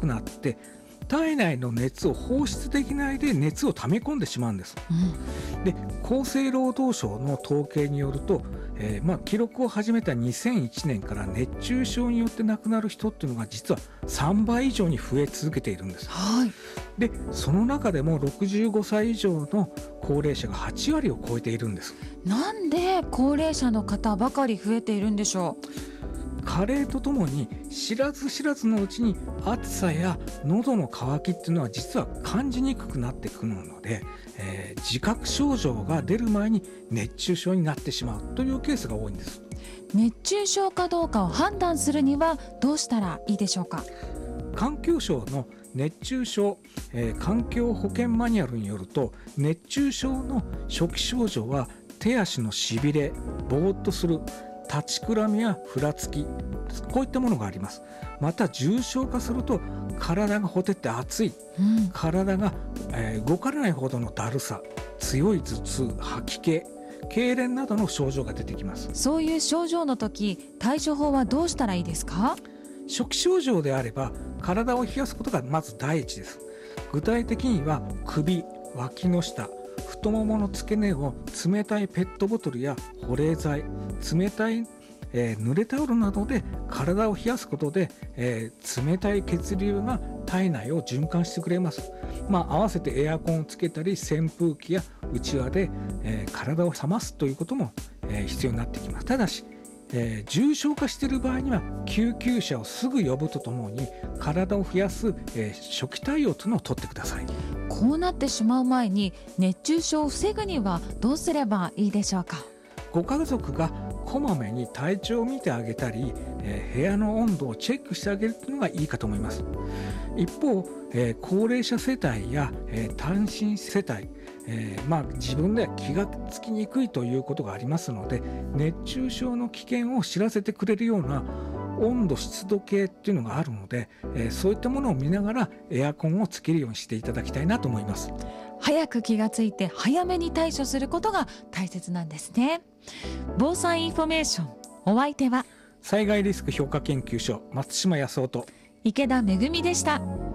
くなって体内の熱を放出できないで熱を溜め込んでしまうんです、で厚生労働省の統計によると、記録を始めた2001年から熱中症によって亡くなる人っていうのが実は3倍以上に増え続けているんです、でその中でも65歳以上の高齢者が8割を超えているんです。 なんで高齢者の方ばかり増えているんでしょう？ 加齢とともに知らず知らずのうちに暑さや喉の渇きっていうのは実は感じにくくなってくるので、自覚症状が出る前に熱中症になってしまうというケースが多いんです。 熱中症かどうかを判断するにはどうしたらいいでしょうか？ 環境省の熱中症、環境保険マニュアルによると、熱中症の初期症状は手足のしびれ、ぼーっとする、立ちくらみやふらつき、こういったものがあります。また重症化すると体がほてって熱い、体が、動かれないほどのだるさ、強い頭痛、吐き気、痙攣などの症状が出てきます。 そういう症状の時、対処法はどうしたらいいですか？ 初期症状であれば体を冷やすことがまず第一です。具体的には首、脇の下、太ももの付け根を冷たいペットボトルや保冷剤、冷たい、濡れタオルなどで体を冷やすことで、冷たい血流が体内を循環してくれます。合わせてエアコンをつけたり扇風機やうちわで、体を冷ますということも、必要になってきます。ただし、重症化している場合には救急車をすぐ呼ぶとともに体を冷やす、初期対応というのを取ってください。 こうなってしまう前に熱中症を防ぐにはどうすればいいでしょうか？ ご家族がこまめに体調を見てあげたり、部屋の温度をチェックしてあげるというのがいいかと思います。一方、高齢者世帯や、単身世帯、自分では気がつきにくいということがありますので、熱中症の危険を知らせてくれるような温度湿度計っていうのがあるので、そういったものを見ながらエアコンをつけるようにしていただきたいなと思います。 早く気がついて早めに対処することが大切なんですね。防災インフォメーション、お相手は災害リスク評価研究所松島康夫と池田めぐみでした。